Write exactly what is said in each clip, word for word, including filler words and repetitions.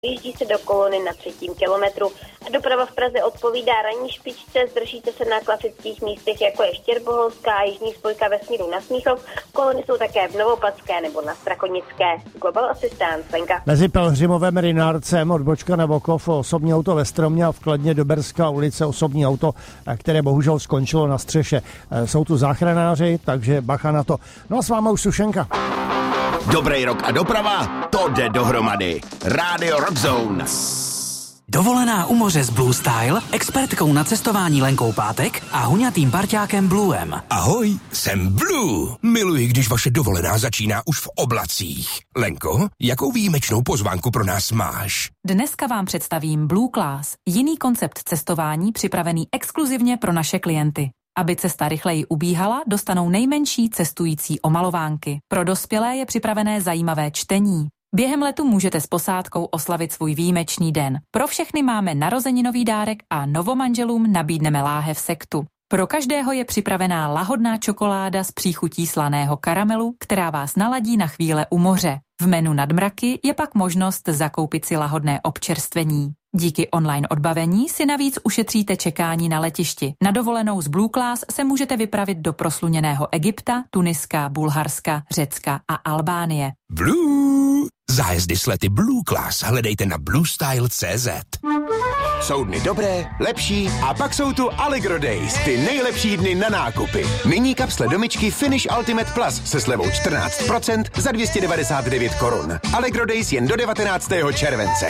Jíždí se do kolony na třetím kilometru a doprava v Praze odpovídá ranní špičce, zdržíte se na klasických místech, jako je Štěrboholská, jižní spojka ve směru na Smíchov. Kolony jsou také v Novopatské nebo na Strakonické. Global Assistant, Lenka. Mezi Pelhřimovem Rynárcem odbočka na Vokov osobní auto ve stromě a v Kladně do Berská ulice osobní auto, které bohužel skončilo na střeše. Jsou tu záchranáři, takže bacha na to. No a s vámi už Sušenka. Dobrý rok a doprava, to jde dohromady. Rádio Rockzone. Dovolená u moře s Blue Style, expertkou na cestování Lenkou Pátek a huňatým parťákem Bluem. Ahoj, jsem Blue. Miluji, když vaše dovolená začíná už v oblacích. Lenko, jakou výjimečnou pozvánku pro nás máš? Dneska vám představím Blue Class, jiný koncept cestování připravený exkluzivně pro naše klienty. Aby cesta rychleji ubíhala, dostanou nejmenší cestující omalovánky. Pro dospělé je připravené zajímavé čtení. Během letu můžete s posádkou oslavit svůj výjimečný den. Pro všechny máme narozeninový dárek a novomanželům nabídneme láhev sektu. Pro každého je připravená lahodná čokoláda s příchutí slaného karamelu, která vás naladí na chvíle u moře. V menu Nadmraky je pak možnost zakoupit si lahodné občerstvení. Díky online odbavení si navíc ušetříte čekání na letišti. Na dovolenou z Blue Class se můžete vypravit do prosluněného Egypta, Tuniska, Bulharska, Řecka a Albánie. Blue! Zájezdy s lety Blue Class hledejte na blue style tečka cé zet. Jsou dny dobré, lepší a pak jsou tu Allegro Days, ty nejlepší dny na nákupy. Nyní kapsle domičky Finish Ultimate Plus se slevou čtrnáct procent za dvě stě devadesát devět korun. Allegro Days jen do devatenáctého července.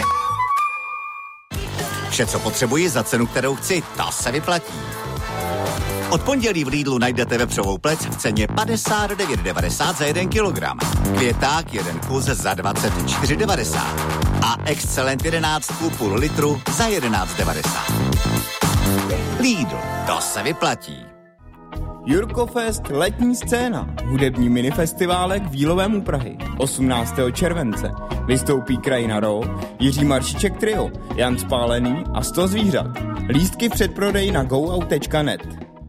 Vše, co potřebuji za cenu, kterou chci, to se vyplatí. Od pondělí v Lidlu najdete vepřovou plec v ceně padesát devět devadesát za jeden kilogram. Květák jeden kus za dvacet čtyři devadesát. A Excellent jedenáct půl litru za jedenáct devadesát. Lidl, to se vyplatí. Jurkofest letní scéna. Hudební minifestiválek v Jílovém u Prahy. osmnáctého července. Vystoupí Krajina Row, Jiří Maršiček Trio, Jan Spálený a sto zvířat. Lístky v předprodeji na go out tečka net.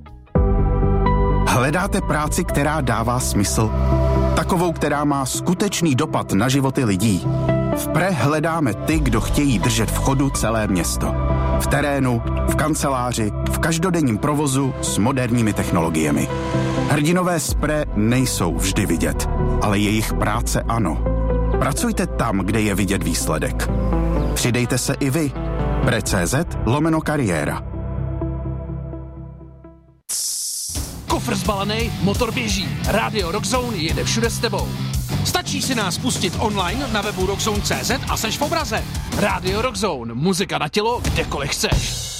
Hledáte práci, která dává smysl? Takovou, která má skutečný dopad na životy lidí. V Pre hledáme ty, kdo chtějí držet v chodu celé město. V terénu, v kanceláři, v každodenním provozu s moderními technologiemi. Hrdinové z Pre nejsou vždy vidět, ale jejich práce ano. Pracujte tam, kde je vidět výsledek. Přidejte se i vy. Pre tečka cé zet lomeno kariéra. Kofr zbalený, motor běží. Rádio Rockzone jede všude s tebou. Stačí si nás pustit online na webu rockzone tečka cé zet a seš v obraze. Rádio Rockzone, muzika na tělo, kdekoliv chceš.